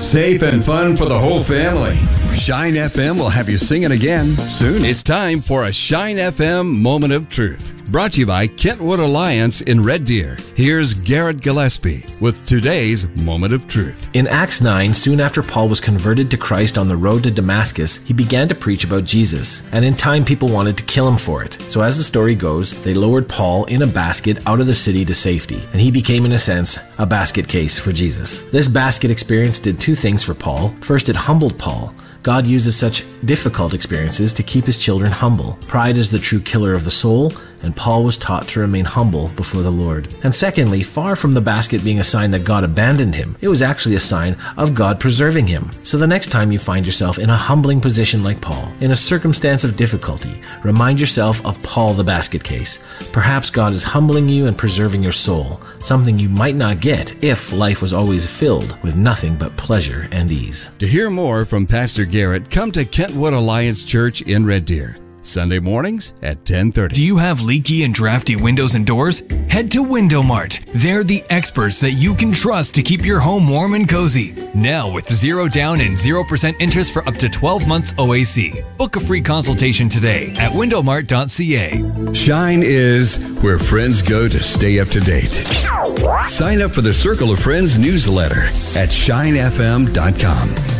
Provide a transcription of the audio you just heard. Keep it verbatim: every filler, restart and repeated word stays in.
Safe and fun for the whole family. Shine F M will have you singing again soon. It's time for a Shine F M Moment of Truth. Brought to you by Kentwood Alliance in Red Deer. Here's Garrett Gillespie with today's Moment of Truth. In Acts nine, soon after Paul was converted to Christ on the road to Damascus, he began to preach about Jesus. And in time, people wanted to kill him for it. So as the story goes, they lowered Paul in a basket out of the city to safety. And he became, in a sense, a basket case for Jesus. This basket experience did two things for Paul. First, it humbled Paul. God uses such difficult experiences to keep his children humble. Pride is the true killer of the soul, and Paul was taught to remain humble before the Lord. And secondly, far from the basket being a sign that God abandoned him, it was actually a sign of God preserving him. So the next time you find yourself in a humbling position like Paul, in a circumstance of difficulty, remind yourself of Paul the basket case. Perhaps God is humbling you and preserving your soul, something you might not get if life was always filled with nothing but pleasure and ease. To hear more from Pastor Garrett, come to Kentwood Alliance Church in Red Deer. Sunday mornings at ten thirty. Do you have leaky and drafty windows and doors? Head to Window Mart. They're the experts that you can trust to keep your home warm and cozy. Now with zero down and zero percent interest for up to twelve months O A C. Book a free consultation today at window mart dot c a. Shine is where friends go to stay up to date. Sign up for the Circle of Friends newsletter at shine f m dot com.